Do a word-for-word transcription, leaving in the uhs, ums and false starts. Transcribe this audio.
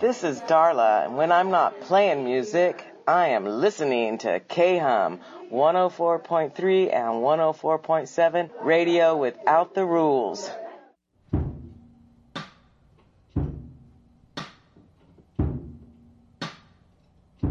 This is Darla, and when I'm not playing music, I am listening to K-Hum one oh four point three and one oh four point seven Radio Without the Rules.